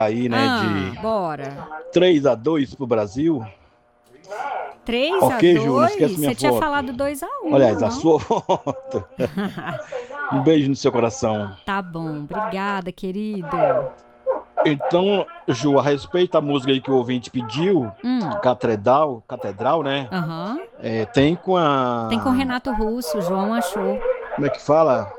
aí, né, de Bora. 3-2 pro Brasil. 3 a Ok, Ju, não 2. esquece minha Você tinha foto. falado 2-1, Aliás, a não? sua foto. Um beijo no seu coração. Tá bom, obrigada, querido. Então, Ju, a respeito da música aí que o ouvinte pediu, Hum, Catedral, né? aham. Tem com Tem com o a. Renato Russo, o João achou. Como é que fala?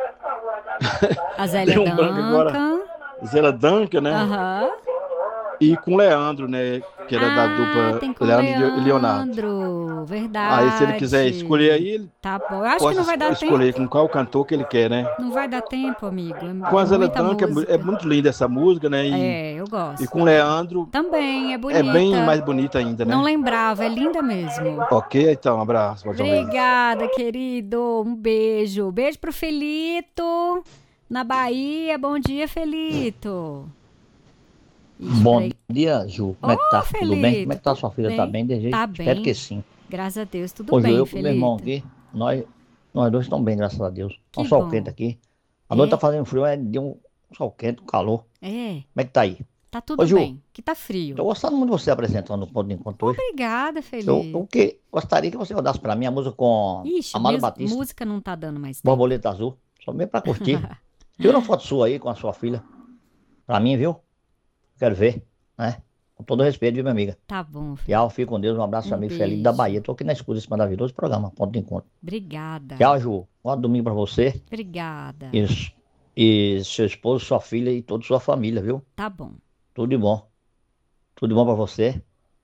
A Zélia Deu um branco agora. Duncan. Zela Duncan, né? Aham. E com Leandro, né? Que era da Ah, dupla tem com o Leandro e Leonardo. Leandro. Aí, se ele quiser escolher Verdade. aí, ele Tá bom. Eu acho que pode não vai dar escolher tempo. com qual cantor que ele quer, né? Não vai dar tempo, amigo. Com É a Zela muita Duncan é música. muito linda essa música, né? É, eu E gosto com também. Leandro Também é é bem bonita. mais bonita ainda, Não né? lembrava, é linda mesmo. Ok, então, um abraço mais uma vez. Obrigada, querido. Um beijo. Beijo pro Felito, na Bahia. Bom dia, Felito. Ixi, Bom peraí. dia, Ju. Como é que Ô, tá? Tudo bem? Como é Felito, que tá tudo sua filha? Tá bem? bem de jeito? Tá Espero que bem. sim. Graças a Deus, tudo Ô, Ju, bem, eu com meu irmão Felito. aqui, nós dois estamos bem, graças a Deus. Tá um Que sol quente bom. aqui. A noite tá É, fazendo frio, de um sol quente, um calor. é. Como é que tá aí? Tá Ô, tudo Ju, bem. Que tá frio. tô gostando muito de você apresentando o ponto de encontro hoje. Obrigada, Eu Felito. gostaria que você rodasse pra mim a música com Ixi, Amado Batista, música não tá dando mais tempo. Borboleta Azul. Só mesmo pra curtir. Tira uma foto sua aí com a sua filha. Pra mim, viu? Quero ver, né? Com todo respeito, viu, minha amiga? Tá bom, Tchau, Felito. fique com Deus. Um abraço, Um meu amigo Felipe da beijo. Bahia. Tô aqui na escuta desse maravilhoso programa, ponto de encontro. Obrigada. Tchau, Ju. Bom domingo pra você Obrigada. e, e seu esposo, sua filha e toda sua família, viu? Tá bom. Tudo de bom. Tudo de bom pra você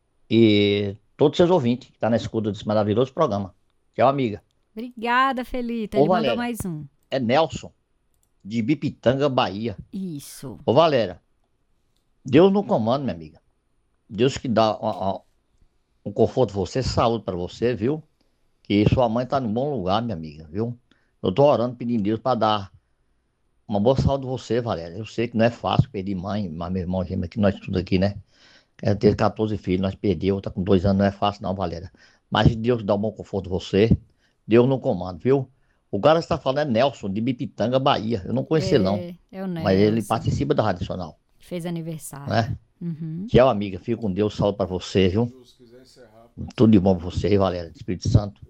e todos os seus ouvintes que tá na escuta desse maravilhoso programa. Tchau, amiga. Obrigada, Felito. Ô, Ele mandou Valéria, mais um. é Nelson, de Bipitanga, Bahia. Isso. Ô, Valéria, Deus no comando, minha amiga. Deus que dá um conforto pra você, saúde pra você, viu? Que sua mãe tá num bom lugar, minha amiga, viu? Eu tô orando, pedindo Deus pra dar uma boa saúde pra você, Valéria. Eu sei que não é fácil perder mãe, mas meu irmão gêmeo aqui, nós tudo aqui, né? Ela teve 14 filhos, nós perdeu, tá com 2 anos, não é fácil não, Valéria. Mas Deus dá um bom conforto a você, Deus no comando, viu? O cara que está falando é Nelson, de Bipitanga, Bahia. Eu não conheci ele não, É o mas ele Nelson. participa da Rádio Nacional, Fez aniversário. né? Uhum. Tchau, amiga, fica com Deus, saúde pra você, viu? Tudo de bom pra você, Valéria, Espírito Santo.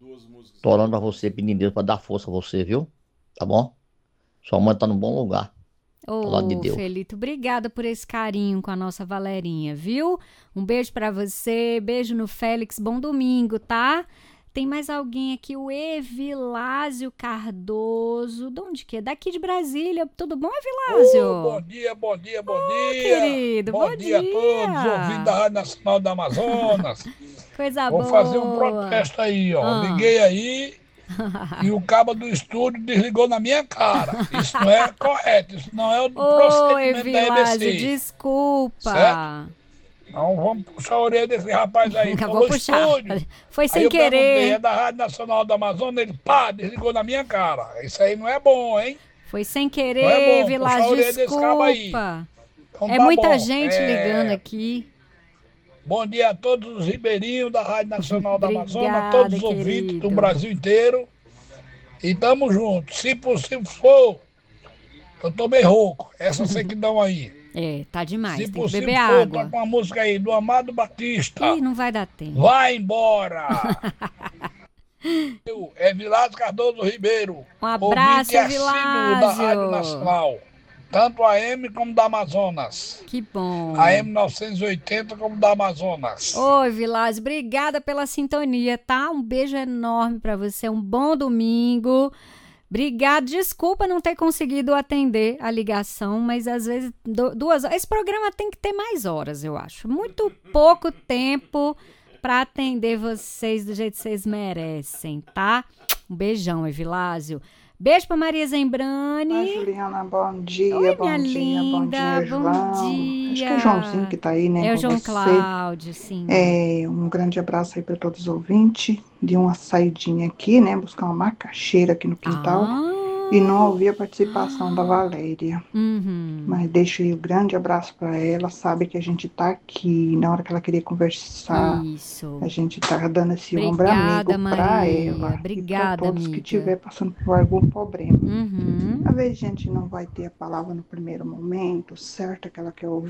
Tô orando pra você, pedindo Deus pra dar força a você, viu? Tá bom? Sua mãe tá num bom lugar, ao lado de Ô, Deus. Felito, obrigada por esse carinho com a nossa Valerinha, viu? Um beijo pra você, beijo no Félix, bom domingo, tá? Tem mais alguém aqui, o Evilásio Cardoso. De onde que é? Daqui de Brasília. Tudo bom, Ô, bom Evilásio? dia, bom dia, bom Ô, dia. querido, Bom bom dia a todos, ouvintes da dia. Rádio Nacional do Amazonas. Coisa Vou fazer um boa. protesto aí, ó. Ah. Liguei aí e o cabo do estúdio desligou na minha cara. Isso não é correto, isso não é o Ô, procedimento da Evilásio, EBC, certo? desculpa. Então vamos puxar a orelha desse rapaz aí. Eu Falou vou puxar. estúdio. Foi Aí sem eu perguntei, é querer. da Rádio Nacional do Amazonas? Ele, pá, desligou na minha cara. Isso aí não é bom, hein? Foi sem Não é querer, bom, puxa a Evilásio, orelha desse cabo aí. desculpa. Então É tá muita bom. gente ligando aqui. Bom dia a todos os ribeirinhos da Rádio Nacional do Amazonas, a Obrigada, todos os ouvintes do querido. Brasil inteiro. E tamo junto. Se possível for, eu tô meio rouco. Essa sequidão aí. É, tá demais. Se Tem que possível beber for, tá água. com uma música aí do Amado Batista. Ih, não vai dar tempo. Vai embora! É Vilásio Cardoso Ribeiro, Um ouvinte abraço, assíduo da Rádio Evilásio. Nacional. Tanto a AM como da Amazonas. Que bom. A AM 980 como da Amazonas. Oi, Vilásio, obrigada pela sintonia, tá? Um beijo enorme pra você, um bom domingo. Obrigada, desculpa não ter conseguido atender a ligação, mas às vezes 2 horas. Esse programa tem que ter mais horas, eu acho. Muito pouco tempo para atender vocês do jeito que vocês merecem, tá? Um beijão, Evilásio. Beijo pra Maria Oi, Zembrani. Juliana, bom dia, Oi, bom minha dia, bom linda, dia, bom João. Acho que é Joãozinho que dia. tá aí, né, É o com João você. Cláudio, sim. Um grande abraço aí para todos os ouvintes. De uma saidinha aqui, né, buscar uma macaxeira aqui no quintal. e não ouvi a participação da Valéria. Uhum. Mas deixo aí um grande abraço para ela. Sabe que a gente tá aqui. Na hora que ela queria conversar, Isso. a gente tá dando esse ombro Obrigada, amigo para Maria. ela. E para Obrigada, todos que amiga. estiver passando por algum problema. Uhum. Às vezes a gente não vai ter a palavra no primeiro momento, certo? Aquela que eu